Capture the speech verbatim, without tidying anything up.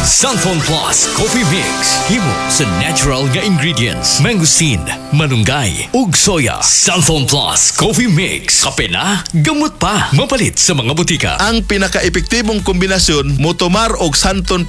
Santon Plus Coffee Mix. Himo sa natural nga ingredients. Mangosteen, manunggay, ug soya. Santon Plus Coffee Mix. Kape na, gamot pa. Mapalit sa mga butika. Ang pinaka-epektibong kombinasyon, Motomar og Santon